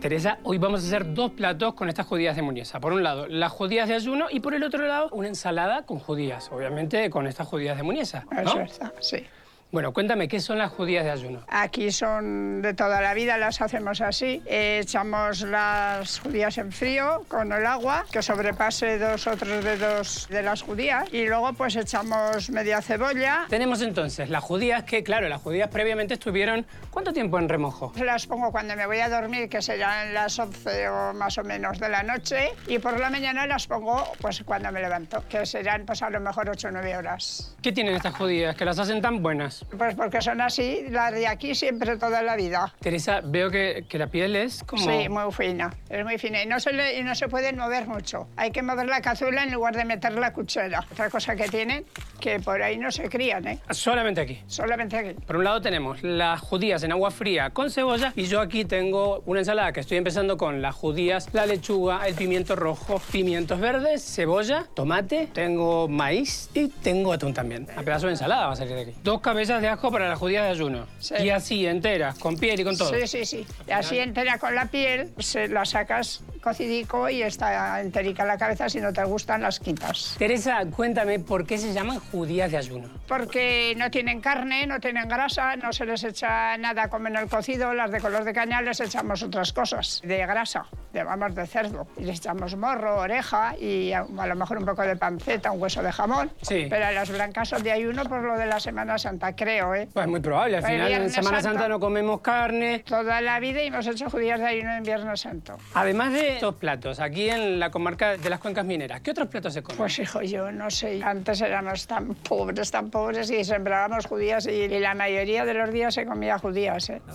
Teresa, hoy vamos a hacer 2 platos con estas judías de Muniesa. Por un lado, las judías de ayuno y por el otro lado, una ensalada con judías. Obviamente con estas judías de Muniesa, ¿no? Eso está, sí. Bueno, cuéntame, ¿qué son las judías de ayuno? Aquí son de toda la vida, las hacemos así. Echamos las judías en frío con el agua, que sobrepase 2 o 3 dedos de las judías. Y luego pues echamos media cebolla. Tenemos entonces las judías que, claro, las judías previamente estuvieron... ¿Cuánto tiempo en remojo? Las pongo cuando me voy a dormir, que serán las 11 o más o menos de la noche. Y por la mañana las pongo pues cuando me levanto, que serán pues a lo mejor 8 o 9 horas. ¿Qué tienen estas judías que las hacen tan buenas? Pues porque son así, las de aquí siempre toda la vida. Teresa, veo que la piel es como... Sí, muy fina, es muy fina. Y no se pueden mover mucho. Hay que mover la cazuela en lugar de meter la cuchara. Otra cosa que tienen, que por ahí no se crían, ¿eh? Solamente aquí. Solamente aquí. Por un lado tenemos las judías en agua fría con cebolla y yo aquí tengo una ensalada que estoy empezando con las judías, la lechuga, el pimiento rojo, pimientos verdes, cebolla, tomate, tengo maíz y tengo atún también. Un pedazo de ensalada va a salir de aquí. 2 cabezas de ajo para las judías de ayuno. Sí. Y así, enteras, con piel y con todo. Sí, sí, sí. Y así entera con la piel, se la sacas cocidico y está enterica la cabeza. Si no te gustan, las quitas. Teresa, cuéntame, ¿por qué se llaman judías de ayuno? Porque no tienen carne, no tienen grasa, no se les echa nada como en el cocido. Las de color de caña les echamos otras cosas de grasa, vamos, de cerdo. Y les echamos morro, oreja y a lo mejor un poco de panceta, un hueso de jamón. Sí. Pero las blancas son de ayuno por lo de la Semana Santa, creo, ¿eh? Pues muy probable, al El final en Viernes Semana Santo. Santa no comemos carne. Toda la vida hemos hecho judías de ayuno en Viernes Santo. Además de estos platos, aquí en la comarca de las Cuencas Mineras, ¿qué otros platos se comen? Pues hijo, yo no sé. Antes éramos tan pobres y sembrábamos judías y la mayoría de los días se comía judías, ¿eh?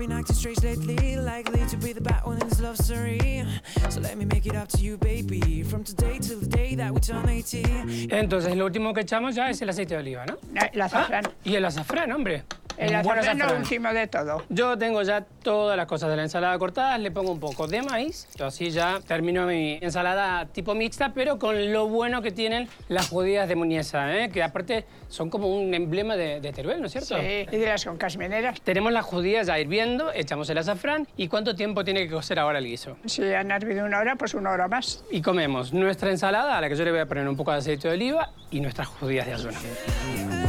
Entonces, lo último que echamos ya es el aceite de oliva, ¿no? El azafrán. Y el azafrán, hombre. El Un buen azafrán es lo último de todo. Yo tengo ya todas las cosas de la ensalada cortadas, le pongo un poco de maíz, yo así ya termino mi ensalada tipo mixta, pero con lo bueno que tienen las judías de Muniesa, ¿eh? Que aparte son como un emblema de Teruel, ¿no es cierto? Sí, y de las Cuencas Mineras. Tenemos las judías ya hirviendo, echamos el azafrán. ¿Y cuánto tiempo tiene que cocer ahora el guiso? Si han hervido 1 hora, pues 1 hora más. Y comemos nuestra ensalada, a la que yo le voy a poner un poco de aceite de oliva, y nuestras judías de ayuno.